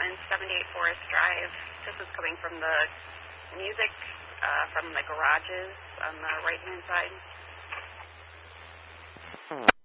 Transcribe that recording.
apartment, 78 Forest Drive. This is coming from the music from the garages on the right-hand side.